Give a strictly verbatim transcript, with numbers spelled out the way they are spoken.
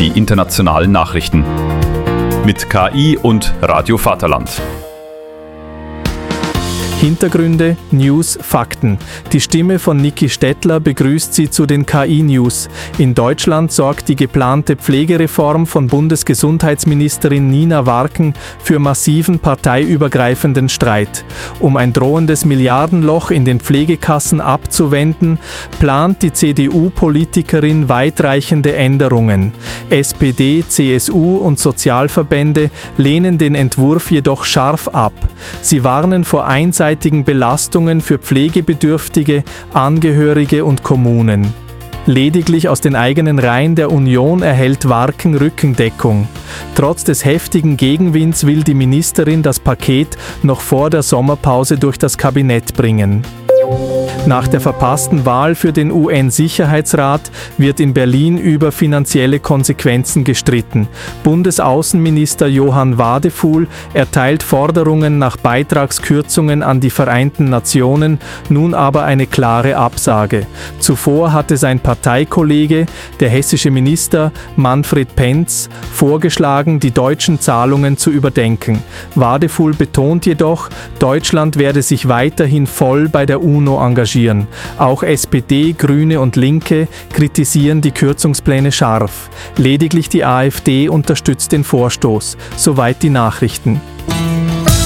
die internationalen Nachrichten. Mit K I und Radio Vaterland. Hintergründe, News, Fakten. Die Stimme von Niki Stettler begrüßt Sie zu den K I-News. In Deutschland sorgt die geplante Pflegereform von Bundesgesundheitsministerin Nina Warken für massiven parteiübergreifenden Streit. Um ein drohendes Milliardenloch in den Pflegekassen abzuwenden, plant die C D U-Politikerin weitreichende Änderungen. S P D, C S U und Sozialverbände lehnen den Entwurf jedoch scharf ab. Sie warnen vor einseitigen Belastungen für Pflegebedürftige, Angehörige und Kommunen. Lediglich aus den eigenen Reihen der Union erhält Warken Rückendeckung. Trotz des heftigen Gegenwinds will die Ministerin das Paket noch vor der Sommerpause durch das Kabinett bringen. Nach der verpassten Wahl für den U N-Sicherheitsrat wird in Berlin über finanzielle Konsequenzen gestritten. Bundesaußenminister Johann Wadefuhl erteilt Forderungen nach Beitragskürzungen an die Vereinten Nationen, nun aber eine klare Absage. Zuvor hatte sein Parteikollege, der hessische Minister Manfred Penz, vorgeschlagen, die deutschen Zahlungen zu überdenken. Wadefuhl betont jedoch, Deutschland werde sich weiterhin voll bei der UNO engagieren. Auch S P D, Grüne und Linke kritisieren die Kürzungspläne scharf. Lediglich die AfD unterstützt den Vorstoß. Soweit die Nachrichten.